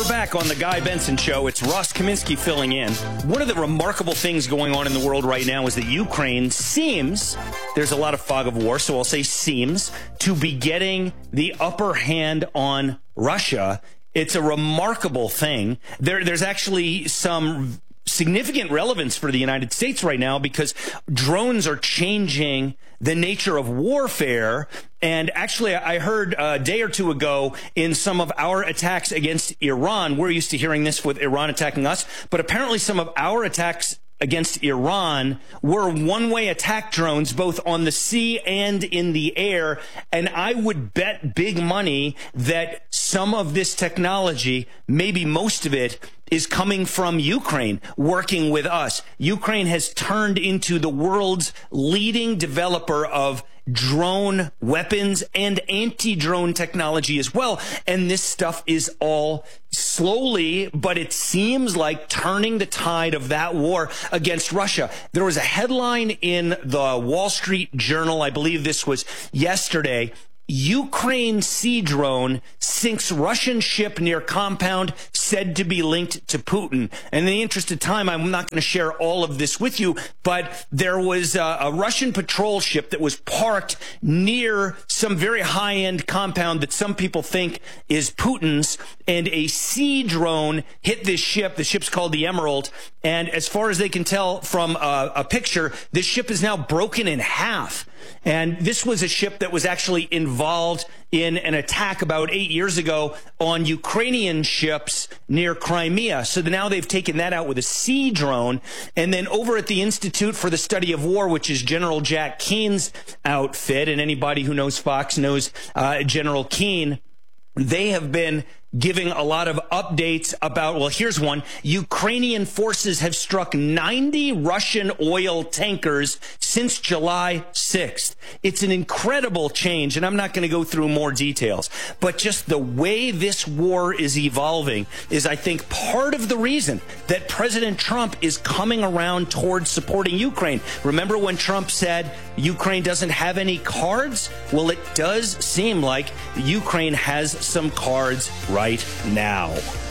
back on the Guy Benson Show. It's Ross Kaminsky filling in. One of the remarkable things going on in the world right now is that Ukraine seems, there's a lot of fog of war, so I'll say seems, to be getting the upper hand on Russia. It's a remarkable thing. There's actually some significant relevance for the United States right now because drones are changing the nature of warfare. And actually, I heard a day or two ago in some of our attacks against Iran, we're used to hearing this with Iran attacking us, but apparently some of our attacks against Iran were one-way attack drones, both on the sea and in the air. And I would bet big money that some of this technology, maybe most of it, is coming from Ukraine, working with us. Ukraine has turned into the world's leading developer of drone weapons and anti-drone technology as well. And this stuff is all slowly, but it seems like turning the tide of that war against Russia. There was a headline in the Wall Street Journal, I believe this was yesterday, Ukraine sea drone sinks Russian ship near compound said to be linked to Putin. And in the interest of time, I'm not going to share all of this with you, but there was a Russian patrol ship that was parked near some very high-end compound that some people think is Putin's, and a sea drone hit this ship. The ship's called the Emerald, and as far as they can tell from a picture, this ship is now broken in half. And this was a ship that was actually involved in an attack about 8 years ago on Ukrainian ships near Crimea. So now they've taken that out with a sea drone. And then over at the Institute for the Study of War, which is General Jack Keane's outfit, and anybody who knows Fox knows General Keane, they have been giving a lot of updates about, well, here's one. Ukrainian forces have struck 90 Russian oil tankers since July 6th. It's an incredible change, and I'm not going to go through more details. But just the way this war is evolving is, I think, part of the reason that President Trump is coming around towards supporting Ukraine. Remember when Trump said Ukraine doesn't have any cards? Well, it does seem like Ukraine has some cards right now.